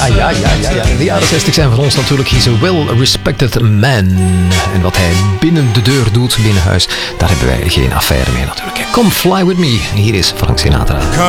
De jaren 60 zijn voor ons natuurlijk. He's a well-respected man. En wat hij binnen de deur doet, binnen huis, daar hebben wij geen affaire mee natuurlijk. Come fly with me. Hier is Frank Sinatra.